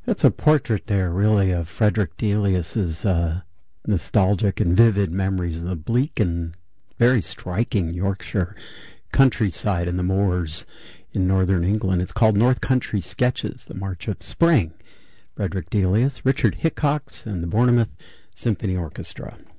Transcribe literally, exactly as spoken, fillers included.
It's a portrait there, really, of Frederick Delius's uh, nostalgic and vivid memories of the bleak and very striking Yorkshire countryside and the moors in northern England. It's called North Country Sketches, The March of Spring. Frederick Delius, Richard Hickox, and the Bournemouth Symphony Orchestra.